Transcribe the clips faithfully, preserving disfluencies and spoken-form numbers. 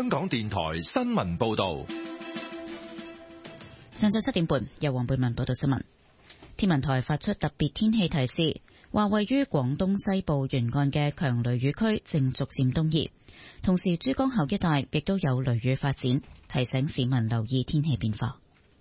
香港電台新聞報道。 上晝七點半，由黃貝文報道新聞。天文台發出特別天氣提示，話位於廣東西部沿岸嘅強雷雨區正逐漸東移，同時珠江口一帶亦都有雷雨發展，提醒市民留意天氣變化。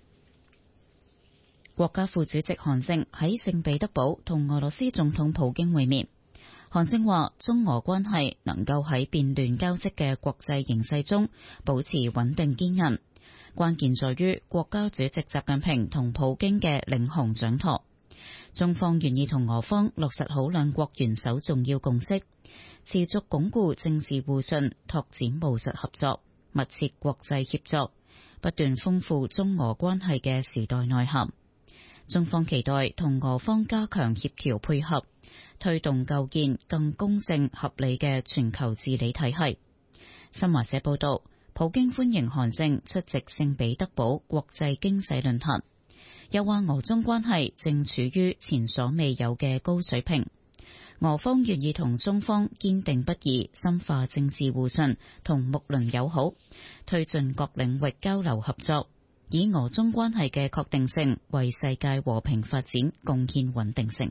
國家副主席韓正喺聖彼得堡同俄羅斯總統普京會面。韓正話，中俄關係能夠喺變亂交織嘅國際形勢中保持穩定堅韌，關鍵在於國家主席習近平同普京嘅領航掌舵。中方願意同俄方落實好兩國元首重要共識，持續鞏固政治互信，拓展務實合作，密切國際協作，不斷豐富中俄關係嘅時代內涵。中方期待同俄方加強協調配合，推動構建更公正合理嘅全球治理體系。新華社報道，普京歡迎韓正出席聖彼得堡國際經濟論壇，又話俄中關係正處於前所未有嘅高水平，俄方願意同中方堅定不移深化政治互信同睦鄰友好，推進各領域交流合作，以俄中關係嘅確定性為世界和平發展貢獻穩定性。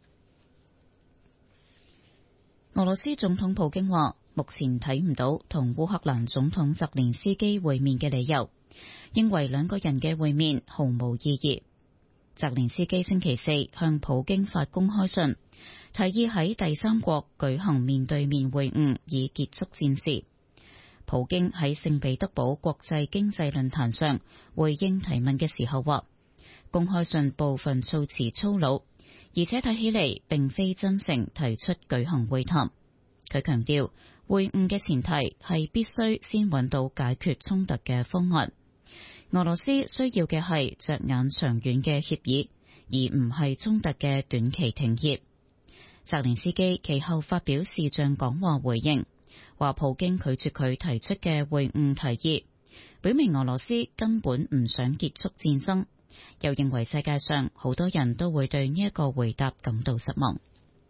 俄羅斯總統普京話，目前睇唔到同烏克蘭總統澤連斯基會面嘅理由，認為兩個人嘅會面毫無意義。澤連斯基星期四向普京發公開信，提議喺第三國舉行面對面會晤，以結束戰事。普京喺聖彼得堡國際經濟論壇上回應提問嘅時候話，公開信部分措辭粗魯，而且睇起嚟並非真誠提出舉行會談。佢強調，會晤嘅前提係必須先揾到解決衝突嘅方案。俄羅斯需要嘅係着眼長遠嘅協議，而唔係衝突嘅短期停歇。澤連斯基其後發表視像講話回應，話普京拒絕佢提出嘅會晤提議，表明俄羅斯根本唔想結束戰爭，又認為世界上好多人都會對呢一個回答感到失望。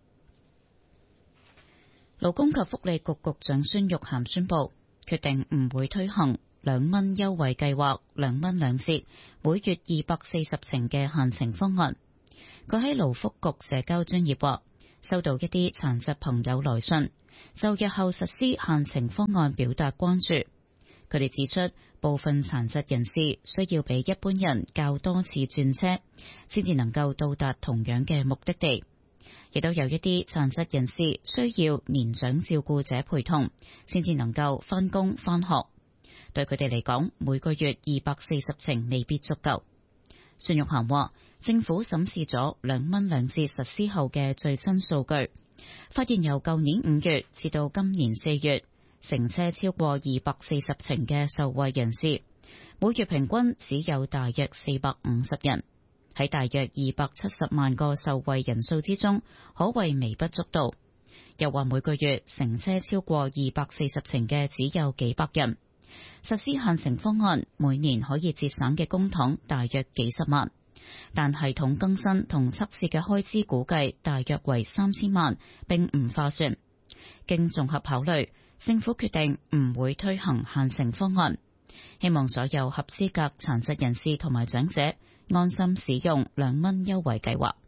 勞工及福利局局長孫玉菡宣布，決定唔會推行兩蚊優惠計劃，兩蚊兩折，每月二百四十程嘅限程方案。佢喺勞福局社交專頁話，收到一啲殘疾朋友來信，就日後實施限程方案表達關注。佢哋指出，部分殘疾人士需要比一般人較多次轉車，先至能夠到達同樣嘅目的地。亦都有一啲殘疾人士需要年長照顧者陪同，先至能夠返工返學。對佢哋嚟講，每個月二百四十程未必足夠。孫玉菡話，政府審視咗兩蚊兩折實施後嘅最新數據，發現由舊年五月至到今年四月，乘車超過二百四十程嘅受惠人士，每月平均只有大約四百五十人。喺大約二百七十萬個受惠人數之中，可謂微不足道。又話每個月乘車超過二百四十程嘅只有幾百人。實施限程方案，每年可以節省嘅公帑大約幾十萬，但系統更新同測試嘅開支估計大約為三千萬，並唔划算。經綜合考慮，政府決定唔會推行限程方案，希望所有合資格殘疾人士同埋長者安心使用兩蚊優惠計劃。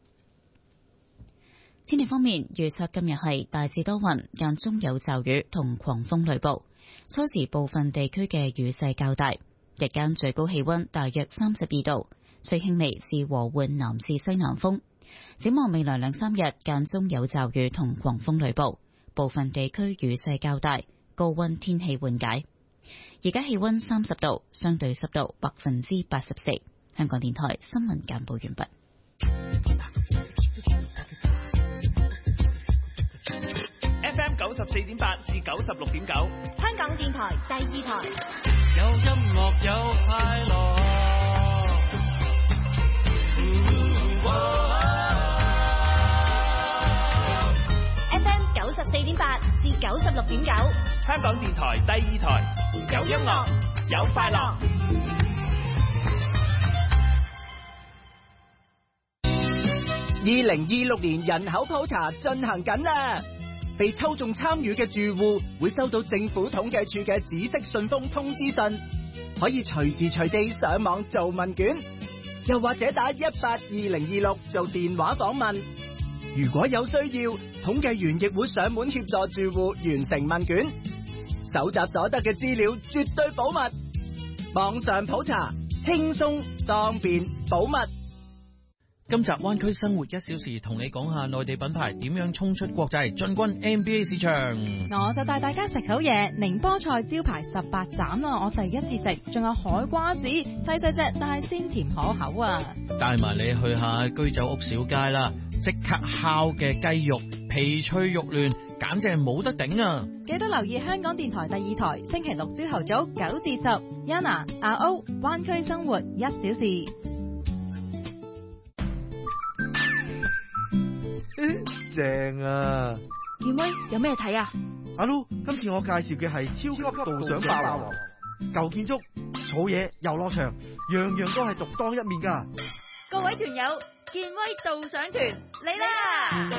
天氣方面，預測今日係大致多雲，間中有驟雨同狂風雷暴，初時部分地區嘅雨勢較大，日間最高氣溫大約三十二度，吹輕微至和緩南至西南風。展望未來兩三日，間中有驟雨同狂風雷暴，部分地區雨勢較大，高溫天氣緩解。而家氣溫三十度，相對濕度百分之八十四。香港電台新聞簡報完畢。 F M 九十四點八至九十六點九， 香港電台第二台。 有音樂有快樂。 F M 九十四點八至九十六點九， 香港電台第二台。有音樂，有快樂。 二零二六年人口普查進行緊啦， 被抽中參與嘅住戶會收到政府統計處嘅紫色信封通知信，可以隨時隨地上網做問卷，又或者打一八二零二六做電話訪問。如果有需要，統計員亦會上門協助住戶完成問卷，搜集所得嘅資料絕對保密，網上普查輕鬆方便保密。 今集灣區生活一小時，同你講下內地品牌點樣衝出國際，進軍 N B A 市場。 我就帶大家食好嘢，寧波菜招牌十八斬啊！我第一次食，仲有海瓜子，細細隻但係鮮甜可口啊！ 帶埋你去下居酒屋小街啦，即刻烤嘅雞肉，皮脆肉嫩，簡直係冇得頂啊！ 記得留意香港電台第二台，星期六朝頭早九至十 ，Yana 阿 O 灣區生活一小時。 正啊！ 健威有咩睇啊？ 阿 Lu，今次我介紹嘅係超級導賞霸王，舊建築、草野、遊樂場，樣樣都係獨當一面噶。 各位團友，健威導賞團嚟啦！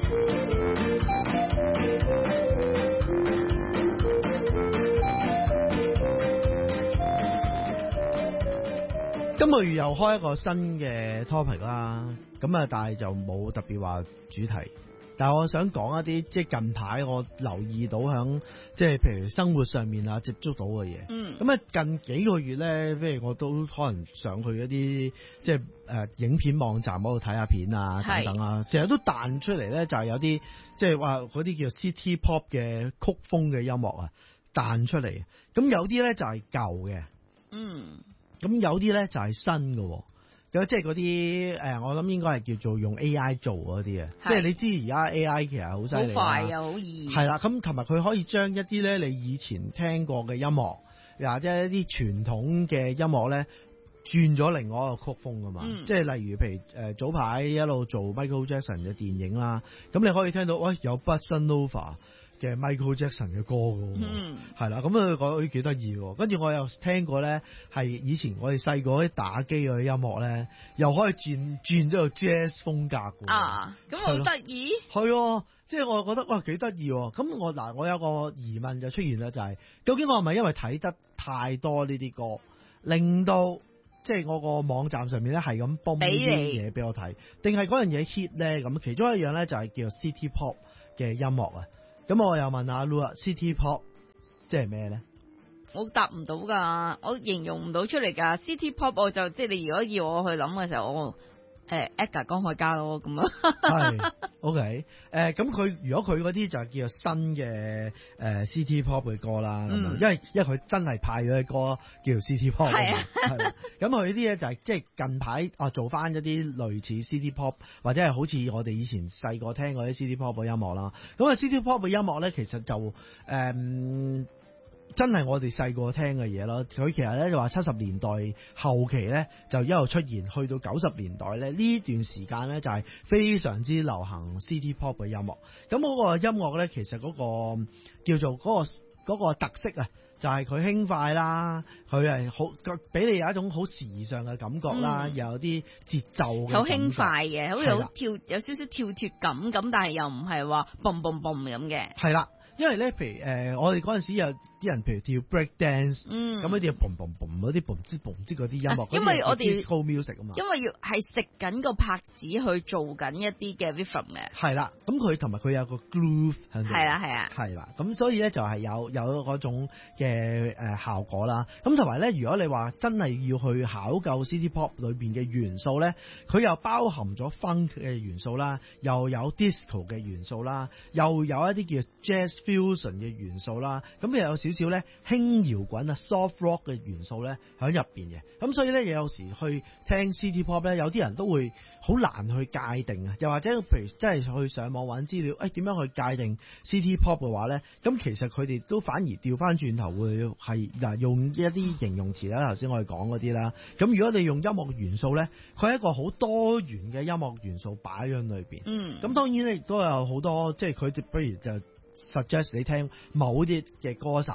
今個月又開一個新嘅 topic 啦，咁啊，但係就冇特別話主題。但係我想講一啲即係近排我留意到響即係譬如生活上面啊接觸到嘅嘢。嗯。咁啊，近幾個月咧，譬如我都可能上去一啲即係誒、呃、影片網站嗰度睇下片啊等等啊，成日都彈出嚟咧，就係有啲即係話嗰啲叫 City Pop 嘅曲風嘅音樂啊彈出嚟。咁有啲咧就係舊嘅。嗯。咁有啲咧就係新嘅，有即係嗰啲誒，我諗應該係叫做用 A I 做嗰啲啊，即係你知而家 A I 其實好犀利，好快又好易，係啦。咁同埋佢可以將一啲咧你以前聽過嘅音樂，或者一啲傳統嘅音樂咧，轉咗另外一個曲風噶嘛。嗯、即係例如譬如誒、呃、早排一路做 Michael Jackson 嘅電影啦，咁你可以聽到喂有 Bossa Nova嘅 Michael Jackson 嘅歌㗎，嗯，係啦，咁佢講幾得意喎。跟住我又聽過咧，係以前我哋細個啲打機嗰啲音樂咧，又可以轉轉咗個 jazz 風格㗎。啊，咁好得意。係，即係我覺得哇幾得意喎。咁我嗱，我有個疑問就出現啦，就係、是、究竟我係咪因為睇得太多呢啲歌，令到即係我個網站上面咧係咁泵呢啲嘢俾我睇，定係嗰樣嘢 hit 咧？咁其中一樣咧就係叫做 City Pop 嘅音樂啊。咁我又問阿 Lu 啊 ，City Pop 即係咩咧？ 我答唔到噶，我形容唔到出嚟噶。City Pop 我就即係你如果要我去諗嘅時候，我誒 Edgar 江海嘉咯咁啊。係 ，OK，誒咁佢如果佢嗰啲就叫做新嘅誒、呃、City Pop 嘅歌啦，咁、嗯、樣，因為因為佢真係派咗嘅歌叫做 City Pop，係啊，係。咁佢呢啲咧就係即係近排啊做翻一啲類似 City Pop 或者係好似我哋以前細個聽嗰啲 City Pop 嘅音樂啦。咁啊 City Pop 嘅音樂咧其實就誒。嗯真係我哋細個聽嘅嘢咯，佢其實咧就話七十年代後期咧就一路出現，去到九十年代咧呢段時間咧就係非常之流行 City Pop 嘅音樂。咁嗰個音樂咧其實嗰個叫做嗰個嗰個特色啊，就係佢輕快啦，佢係好俾你有一種好時尚嘅感覺啦，又、嗯、有啲節奏嘅，好輕快嘅，好似好跳有少少跳脫感咁，但係又唔係話嘣嘣嘣咁嘅。係啦。因為咧，譬如誒、呃，我哋嗰陣時有啲人，譬如跳 break dance，咁嗰啲嘣嘣嘣嗰啲嘣吱嘣吱嗰啲音樂，因為我哋 disco music 啊嘛，因為要係食緊個拍子去做緊一啲嘅 rhythm 嘅，係啦，咁佢同埋佢有個 groove 喺度，係啦係啊，係啦，咁所以咧就係有有嗰種嘅誒效果啦。咁同埋咧，如果你話真係要去考究 City Pop 裏邊嘅元素咧，佢又包含咗 funk 嘅元素啦，又有 disco 嘅元素啦，又有一啲叫 jazz fusion 嘅元素啦，咁又有少少咧輕搖滾啊 soft rock 嘅元素咧喺入邊嘅，咁所以咧有時去聽 City Pop 咧，有啲人都會好難去界定啊，又或者譬如真係去上網揾資料，誒點樣去界定 City Pop 嘅話咧，咁其實佢哋都反而調翻轉頭會係嗱用一啲形容詞啦，頭先我哋講嗰啲啦，咁如果你用音樂元素咧，佢係一個好多元嘅音樂元素擺喺裏邊，嗯，咁當然咧亦都有好多即係佢不如就suggest 你聽某啲嘅歌手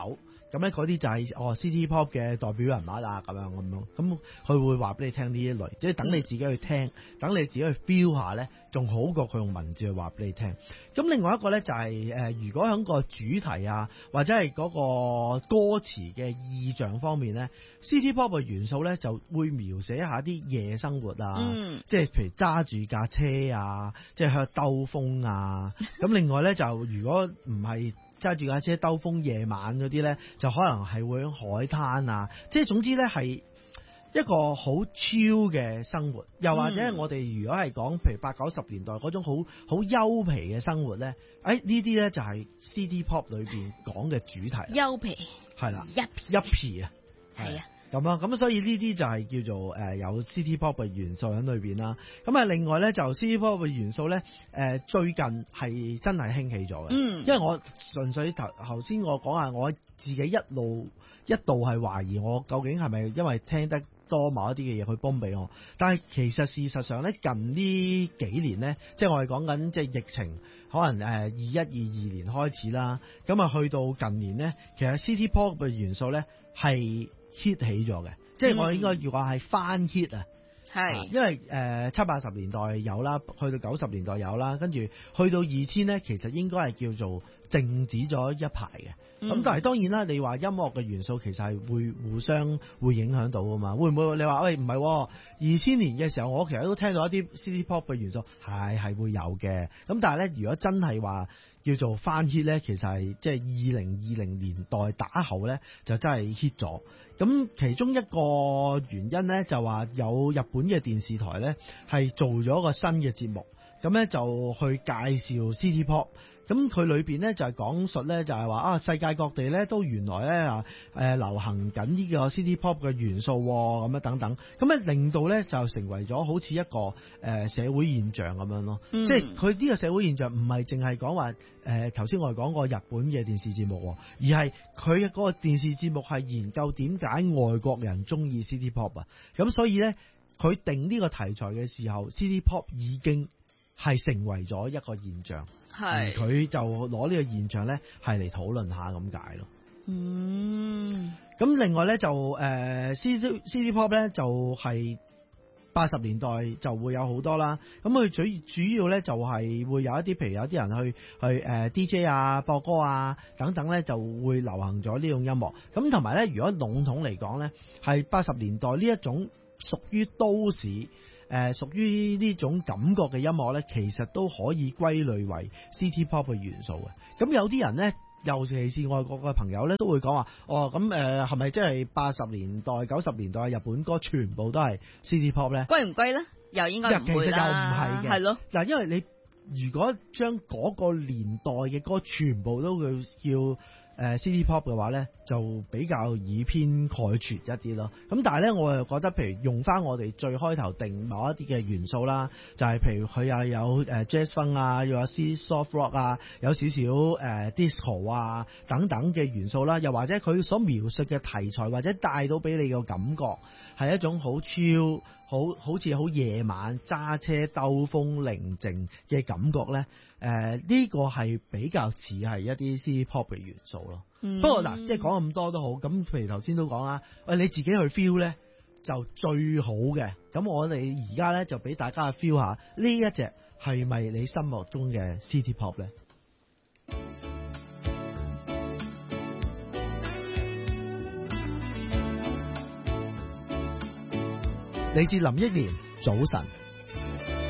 咁咧嗰啲就係、是、哦 City Pop 嘅代表人物啊，咁樣咁樣，咁佢會話俾你聽呢一類，即係等你自己去聽，等、嗯、你自己去 feel 下咧，仲好過佢用文字去話俾你聽。咁另外一個咧就係、是、誒、呃，如果喺個主題啊，或者係嗰個歌詞嘅意象方面咧 ，City Pop 嘅元素咧就會描寫一下啲夜生活啊，嗯、即係譬如揸住架車啊，即係喺度兜風啊。咁另外咧就如果唔係揸住架車兜風，夜晚嗰啲咧就可能係會喺海灘啊，即係總之咧係一個好超嘅生活，又或者我哋如果係講譬如八九十年代嗰種好好優皮嘅生活咧，誒呢啲咧就係 City Pop 裏邊講嘅主題。 優皮係啦， 一皮一皮啊， 係啊。 咁啊，咁所以呢啲就係叫做誒、呃、有 City Pop 嘅元素喺裏邊啦。咁啊，另外咧就 City Pop 嘅元素咧，誒、呃、最近係真係興起咗嘅。嗯，因為我純粹頭頭先我講下，我自己一路一度係懷疑我究竟係咪因為聽得多某一啲嘅嘢去幫俾我，但係其實事實上咧，近呢幾年咧，即係我哋講緊即係疫情，可能誒二一二二年開始啦，咁啊去到近年咧，其實 City Pop 嘅元素咧係 hit 起咗嘅，即係我應該要話係翻 hit 啊，係，因為誒七八十年代有啦，去到九十年代有啦，跟住去到二千咧，其實應該係叫做靜止咗一排嘅。咁、嗯、但係當然啦，你話音樂嘅元素其實係會互相會影響到噶嘛？會唔會你話喂唔係二千年嘅時候，我其實都聽到一啲 City Pop 嘅元素，係係會有嘅。咁但係咧，如果真係話叫做翻 hit 咧，其實係即係二零二零年代打後咧，就真係 hit 咗。咁其中一個原因咧，就話有日本嘅電視台咧係做咗個新嘅節目，咁咧就去介紹 City Pop。咁佢裏邊咧就係講述咧就係話啊世界各地咧都原來咧啊誒流行緊呢個 City Pop 嘅元素咁樣等等，咁咧令到咧就成為咗好似一個誒社會現象咁樣咯。嗯、即係佢呢個社會現象唔係淨係講話誒頭先我哋講過日本嘅電視節目，而係佢嘅嗰個電視節目係研究點解外國人中意 City Pop 啊。咁所以咧佢定呢個題材嘅時候 ，City Pop 已經係成為咗一個現象。係，佢就攞呢個現象咧，係嚟討論下咁解咯。嗯，咁另外咧就誒、呃、City City Pop 咧就係八十年代就會有好多啦。咁佢最主要咧就係會有一啲，譬如有啲人去去誒、呃、D J 啊、播歌啊等等咧，就會流行咗呢種音樂。咁同埋咧，如果籠統嚟講咧，係八十年代呢一種屬於都市。誒、呃，屬於呢種感覺嘅音樂咧，其實都可以歸類為 City Pop 嘅元素嘅。咁有啲人咧，尤其是外國嘅朋友咧，都會講話，哦，咁誒係咪即係八十年代、九十年代日本歌全部都係 City Pop 咧？歸唔歸咧？又應該唔會啦。其實又唔係嘅，係咯。嗱，因為你如果將嗰個年代嘅歌全部都叫誒 City Pop 嘅話咧，就比較以偏概全一啲咯。咁但係咧，我又覺得，譬如用翻我哋最開頭定某一啲嘅元素啦，就係、是、譬如佢又有誒 Jazz Funk 啊，又有啲 Soft Rock 啊，有少少誒 Disco 啊等等嘅元素啦，又或者佢所描述嘅題材或者帶到俾你嘅感覺係一種好超好好似好夜晚揸車兜風寧靜嘅感覺咧。誒、呃，呢、這個係比較似係一啲 City Pop 嘅元素咯。嗯、不過嗱，即係講咁多都好，咁譬如頭先都講啦，喂，你自己去 feel 咧就最好嘅。咁我哋而家咧就俾大家去 feel 下呢一隻係咪你心目中嘅 City Pop 咧？嚟自林憶蓮，早晨。